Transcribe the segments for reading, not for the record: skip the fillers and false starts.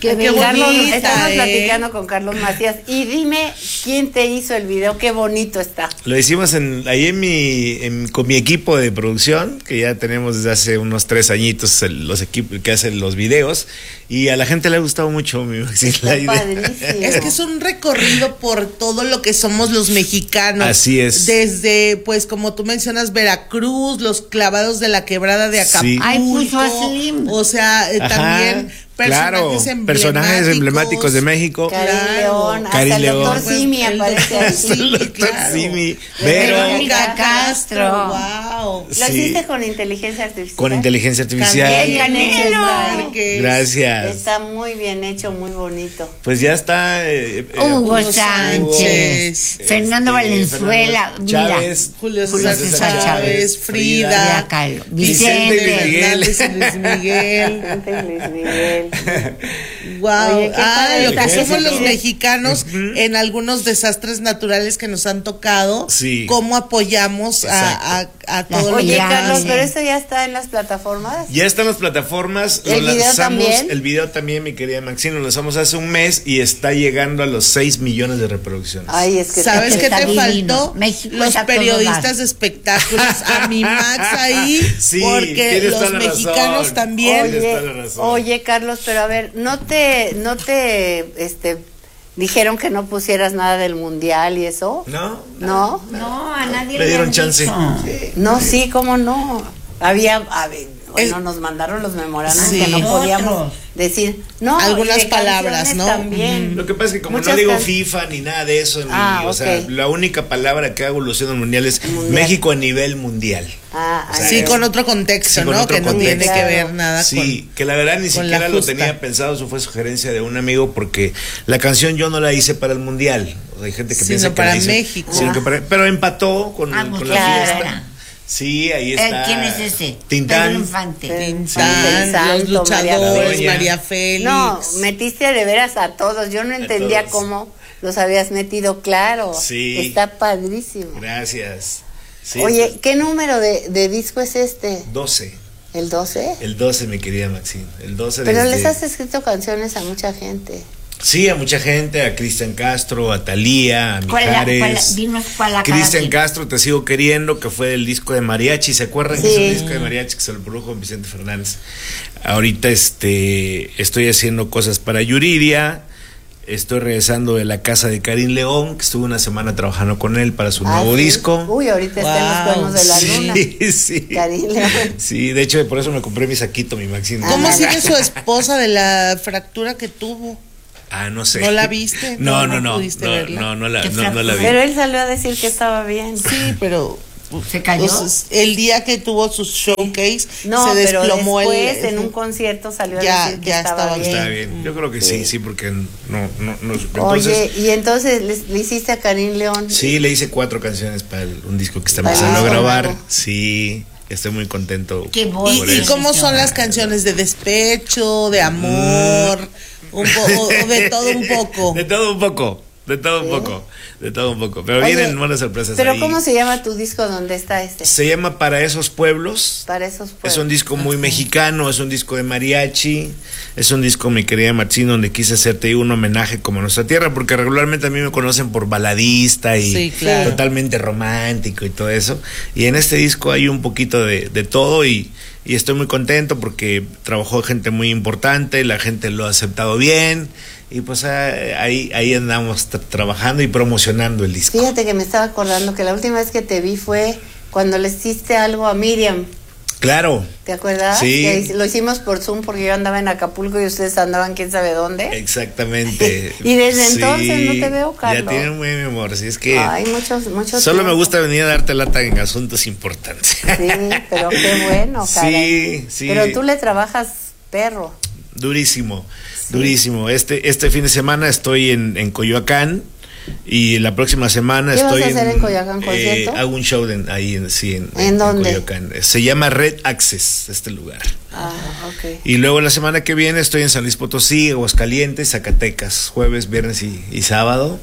Qué Carlos, bonita, estamos platicando con Carlos Macías y dime quién te hizo el video, qué bonito está. Lo hicimos ahí con mi equipo de producción, que ya tenemos desde hace unos 3 añitos los equipos que hacen los videos, y a la gente le ha gustado mucho mi Está padrísimo. Es que es un recorrido por todo lo que somos los mexicanos. Así es. Desde, pues, como tú mencionas, Veracruz, los clavados de la quebrada de Acapulco. Sí. Ay, puso a Slim. O sea, también personajes emblemáticos de México. Karin León, hasta Karin el León. doctor Simi aparece ahí. El doctor Simi. Verónica Castro. Wow. Lo hiciste con inteligencia artificial. Con inteligencia artificial. Canelo. Gracias. Está muy bien hecho, muy bonito. Pues ya está. Hugo Sánchez, Fernando Valenzuela, Chávez, Julio César César Chávez, Frida Kahlo, Vicente Hernández y Luis Miguel. Luis Miguel. Wow. Oye, qué padre Lo que está. hacemos los mexicanos en algunos desastres naturales que nos han tocado. Sí. Cómo apoyamos a todo Oye, lo Carlos, Sí. pero esto ya está en las plataformas. Ya están las plataformas. ¿El lo video lanzamos, también? El video también, mi querida Maxine, lo lanzamos hace un mes y está llegando a los 6 millones de reproducciones. Ay, es que ¿Sabes qué está te divino. faltó? México Los está a todo periodistas dar. de espectáculos, a mi Max ahí, Sí, porque tienes toda los la mexicanos razón. también. Tienes toda la razón. Oye, Carlos, pero a ver, ¿no te dijeron que no pusieras nada del mundial y eso? ¿No? ¿No? No, a nadie Le dieron han chance. dicho. No, sí, ¿cómo no? Bueno, nos mandaron los memorandos Sí. que no podíamos Otros. decir. No, Algunas y de palabras, canciones ¿no? También. Lo que pasa es que como Muchas no digo can- FIFA ni nada de eso, Ah, o sea, ok. la única palabra que hago evolución en el mundial es Mundial. México a nivel mundial. Ah, O sea, Sí, ok. con otro contexto, Sí, con ¿no? otro Que no contexto. tiene que ver Claro. nada Sí, que la verdad ni con siquiera la lo justa. tenía pensado, eso fue sugerencia de un amigo porque la canción yo no la hice para el mundial. O sea, hay gente que Sino piensa que para la hice- México. sino que pero empató con la claro. fiesta. Sí, ahí está. ¿Quién es ese? Tintán. Pedro Infante. Pedro Tintán, Infante, los luchadores, Doña. María Félix. No, metiste de veras a todos. Yo no entendía todos. cómo los habías metido, claro. Sí. Está padrísimo. Gracias. Sí, Oye, ¿qué número de disco es este? 12. ¿El 12? El 12, mi querida Maxine. El 12 Pero desde- les has escrito canciones a mucha gente. Sí, a mucha gente, a Cristian Castro, a Talía, a Mijares. Dinos cuál la Cristian cara Castro, Te Sigo Queriendo, que fue el disco de mariachi. ¿Se acuerdan que Sí. es un disco de mariachi que se lo produjo Vicente Fernández? Ahorita estoy haciendo cosas para Yuridia. Estoy regresando de la casa de Karin León, que estuve una semana trabajando con él para su nuevo ¿sí? disco. Uy, ahorita está en los Wow, cuernos de la luna. Sí, sí. Karin León. Sí, de hecho, por eso me compré mi saquito, mi Maxine. ¿Cómo Ah, sigue su esposa de la fractura que tuvo? Ah, no sé. ¿No la viste? No, ¿No no pudiste verla? no la ¿Qué vi. Pero él salió a decir que estaba bien. Sí, pero ¿Se cayó? pues, el día que tuvo su showcase No, se pero desplomó después en un concierto salió a Ya- decir que ya estaba estaba bien. Está bien. Yo creo que sí, porque no. Entonces, Oye, y entonces le hiciste a Karin León. sí, le hice 4 canciones para un disco que está Para empezando a el disco grabar. nuevo. Sí, estoy muy contento. Qué voz. por ¿Y eso. cómo son las canciones de despecho, de amor, o de todo un poco? De todo un poco. De todo un poco. De todo un poco. Pero Oye, vienen buenas sorpresas Pero ahí. ¿cómo se llama tu disco donde está este? Se llama Para esos pueblos. Para esos Es pueblos. un disco muy mexicano, es un disco de mariachi, es un disco, mi querida Martín, donde quise hacerte ahí un homenaje como a nuestra tierra, porque regularmente a mí me conocen por baladista y Sí, claro. totalmente romántico y todo eso. Y en este disco hay un poquito de todo y estoy muy contento porque trabajó gente muy importante, la gente lo ha aceptado bien y pues ahí andamos trabajando y promocionando el disco. Fíjate que me estaba acordando que la última vez que te vi fue cuando le hiciste algo a Miriam. Claro. ¿Te acuerdas? Sí. Que lo hicimos por Zoom porque yo andaba en Acapulco y ustedes andaban quién sabe dónde. Exactamente. Y desde entonces no te veo, Carlos. Ya tienen muy mi amor, si es que Ay, muchos solo me tiempo. gusta venir a darte lata en asuntos importantes. Sí, pero qué bueno, caray. Sí, sí. Pero tú le trabajas perro. Durísimo, durísimo. Este fin de semana estoy en Coyoacán y la próxima semana ¿Qué vas estoy a hacer en Coyoacán, concierto? hago un show ahí ¿En dónde? Coyoacán. Se llama Red Access, este lugar. Ok. Y luego la semana que viene estoy en San Luis Potosí, Aguascalientes, Zacatecas, jueves, viernes y sábado.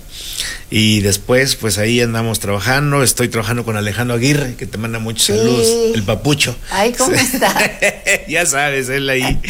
Y después, pues ahí andamos trabajando. Estoy trabajando con Alejandro Aguirre, que te manda muchos saludos, el papucho. Ay, ¿cómo está? Ya sabes, él ahí,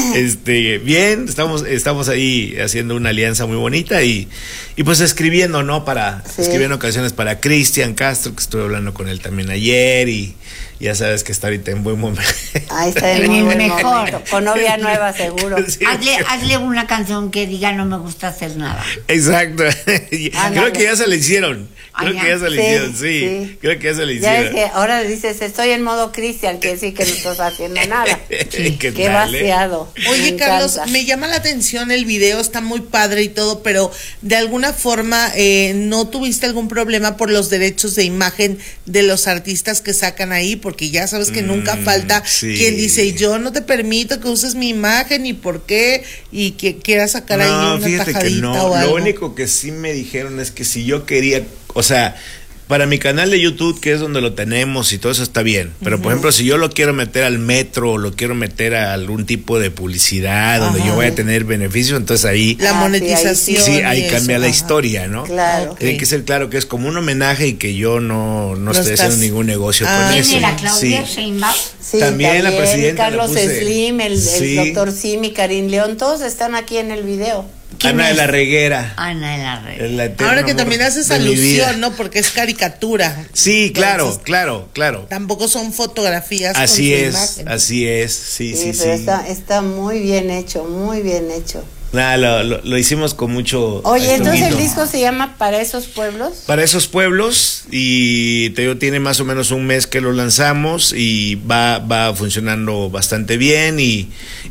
bien, estamos ahí haciendo una alianza muy bonita y pues escribiendo, ¿no? Escribiendo canciones para Cristian Castro, que estuve hablando con él también ayer y ya sabes que está ahorita en buen momento. Ahí está en muy buen momento. Con novia nueva, seguro. Sí. Hazle una canción que diga no me gusta hacer nada. Exacto. Creo que ya se le hicieron. Creo que ya se le hicieron, sí. Creo que ya se le Ya hicieron. es que ahora dices, estoy en modo Cristian, quiere decir que no estás haciendo nada. ¿Qué Qué tal, vaciado. Oye, Me Carlos, encanta. me llama la atención el video, está muy padre y todo, pero de alguna forma no tuviste algún problema por los derechos de imagen de los artistas que sacan ahí, porque ya sabes que nunca falta quien dice, yo no te permito que uses mi imagen y por qué, y que quiera sacar ahí una fíjate que tajadita no. o algo. Lo único que sí me dijeron es que si yo quería, o sea, para mi canal de YouTube, que es donde lo tenemos y todo eso está bien, pero por ejemplo, si yo lo quiero meter al metro o lo quiero meter a algún tipo de publicidad donde yo voy a tener beneficio, entonces ahí La monetización. sí, ahí y cambia eso, la ajá. historia, ¿no? Claro. Ok. Tiene que ser claro que es como un homenaje y que yo no estoy estás- haciendo ningún negocio Ah, con ¿Quién eso. era Claudia Sí. Sheinbaum? Sí, También la presidenta Carlos la puse. Slim, el Sí. doctor Simi, Karim León, todos están aquí en el video. ¿Quién Ana de es? la Reguera. Ana de la Reguera. El eterno Ahora que amor también haces de mi vida. alusión, ¿no? Porque es caricatura. Sí, claro, Entonces, claro. Tampoco son fotografías Así con su es, imagen. así es, sí. Pero está muy bien hecho, muy bien hecho. Nada, lo hicimos con mucho Oye, entonces el estupito. disco se llama Para esos pueblos. Para esos pueblos, y te digo, tiene más o menos un mes que lo lanzamos y va funcionando bastante bien y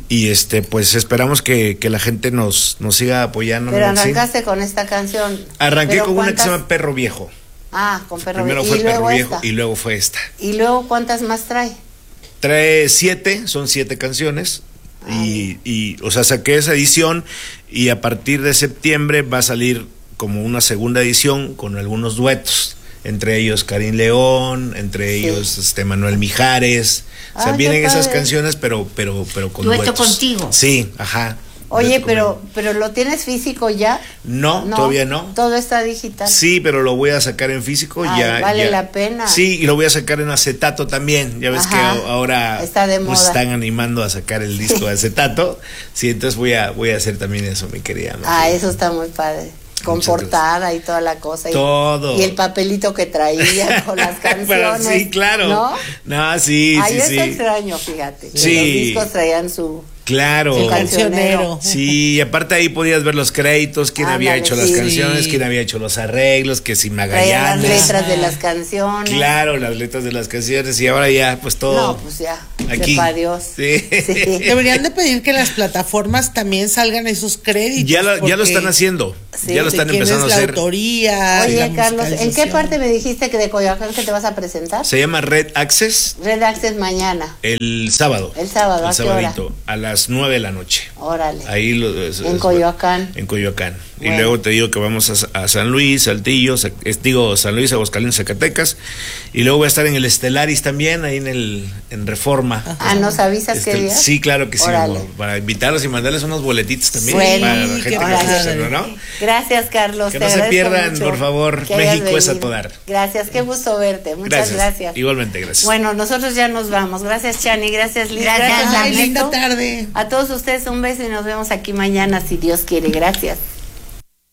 pues esperamos que la gente nos siga apoyando. Pero ¿no? Sí. arrancaste con esta canción. Arranqué ¿Pero con una que se cuántas? llama Perro Viejo. Ah, con Perro Primero Viejo. fue Y Perro luego Viejo esta. y luego fue esta. ¿Y luego cuántas más trae? Trae 7, son 7 canciones. Y o sea, saqué esa edición y a partir de septiembre va a salir como una segunda edición con algunos duetos, entre ellos Karim León, entre ellos Manuel Mijares. O sea, Ah, vienen qué esas padre. canciones, pero con Dueto duetos. contigo. Sí, ajá. Oye, Dueto pero ¿lo tienes físico ya? No, todavía no. Todo está digital. Sí, pero lo voy a sacar en físico. Ay, ya vale ya. la pena. Sí, y lo voy a sacar en acetato también. Ya ves Ajá, que ahora está de nos moda. están animando a sacar el disco de acetato. Sí, entonces voy a hacer también eso, mi querida. Ah, María. eso está muy padre. Con Muchas portada y toda la cosa. Todo. Y el papelito que traía con las canciones. Pero sí, claro. ¿No? No, sí, Ahí sí. está extraño, fíjate. que Sí. Los discos traían su Claro. Cancionero. Sí, y aparte ahí podías ver los créditos, quién había Ándale, hecho las sí. canciones, quién había hecho los arreglos, que si traían las Magallanes. letras de las canciones. Claro, las letras de las canciones y ahora ya, pues todo. No, pues ya. Aquí. Sepa Dios. Sí. Deberían de pedir que las plataformas también salgan esos créditos. Ya lo porque están haciendo. Sí. Ya lo de están quién empezando es a la hacer. autoría. Oye, la Carlos, ¿en qué musicalización. parte me dijiste que de Coyoacán que te vas a presentar? Se llama Red Access Red Access mañana. el sábado. El sábado, ¿a qué hora? sabadito, a las 9 de la noche. Órale. Ahí En Coyoacán. En Coyoacán. Y Bueno. luego te digo que vamos a San Luis, Saltillo, San Luis, Aguascalientes, Zacatecas. Y luego voy a estar en el Estelaris también, ahí en Reforma. Ah, ¿nos avisas qué día? Sí, claro que sí. Órale. Para invitarlos y mandarles unos boletitos también. Bueno, para la gente qué que padre. está haciendo, ¿no? Gracias, Carlos. Que te no se agradezco pierdan, mucho por favor. que hayas México es a venido. todo dar. Gracias, qué gusto verte. Muchas gracias. Igualmente, gracias. Bueno, nosotros ya nos vamos. Gracias, Chani. Gracias, Liz. Gracias, Ay, Ernesto. linda tarde. A todos ustedes un beso y nos vemos aquí mañana, si Dios quiere. Gracias.